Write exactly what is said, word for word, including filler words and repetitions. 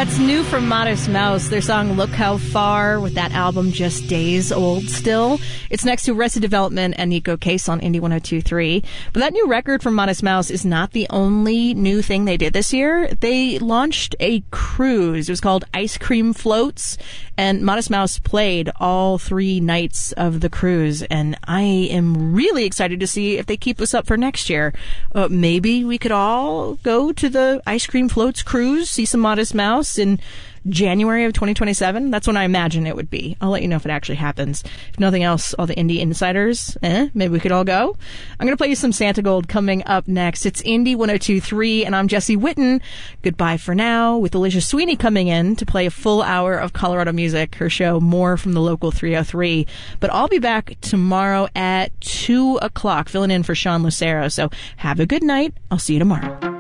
That's new from Modest Mouse. Their song Look How Far, with that album just days old still. It's next to Arrested Development and Nico Case on Indie one oh two point three. But that new record from Modest Mouse is not the only new thing they did this year. They launched a cruise. It was called Ice Cream Floats, and Modest Mouse played all three nights of the cruise. And I am really excited to see if they keep this up for next year. Uh, maybe we could all go to the Ice Cream Floats cruise, see some Modest Mouse in January of twenty twenty-seven. That's when I imagine it would be. I'll let you know if it actually happens. If nothing else, all the indie insiders, eh, maybe we could all go. I'm going to play you some Santa Gold coming up next. It's Indie one oh two point three, and I'm Jesse Whitten. Goodbye for now, with Alicia Sweeney coming in to play a full hour of Colorado music, her show More from the Local three oh three. But I'll be back tomorrow at two o'clock, filling in for Sean Lucero. So have a good night. I'll see you tomorrow.